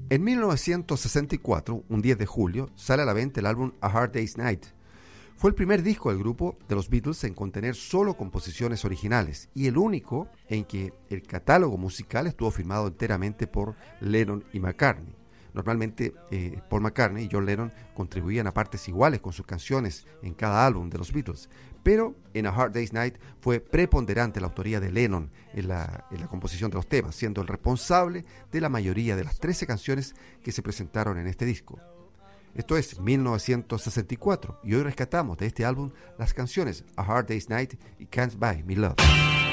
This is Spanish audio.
En 1964, un 10 de julio, sale a la venta el álbum A Hard Day's Night. Fue el primer disco del grupo de los Beatles en contener solo composiciones originales y el único en que el catálogo musical estuvo firmado enteramente por Lennon y McCartney. Normalmente Paul McCartney y John Lennon contribuían a partes iguales con sus canciones en cada álbum de los Beatles, pero en A Hard Day's Night fue preponderante la autoría de Lennon en la composición de los temas, siendo el responsable de la mayoría de las 13 canciones que se presentaron en este disco. Esto es 1964 y hoy rescatamos de este álbum las canciones A Hard Day's Night y Can't Buy Me Love.